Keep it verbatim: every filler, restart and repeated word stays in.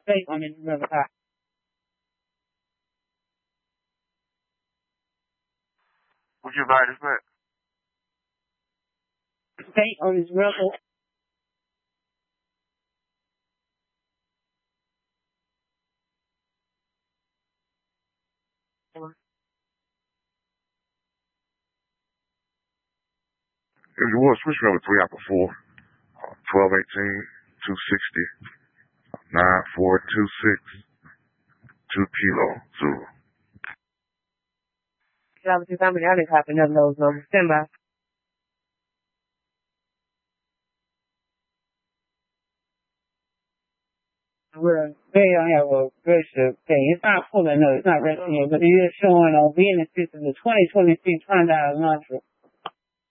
state on his river high. Would you invite us back? State on his river. If you was, switch me over three apple four. twelve eighteen, two sixty, nine four two six, two kilo, zero. Obviously, somebody I didn't copy none of those numbers. Stand by. We're they don't have a register thing. It's not pulling up. It's not registering, but it is showing on being the system the twenty twenty-six Hyundai Elantra.